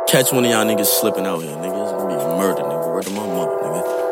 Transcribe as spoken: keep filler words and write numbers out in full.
Catch one of y'all niggas slipping out here, nigga. It's gonna be a murder, nigga. Word to my mother, nigga.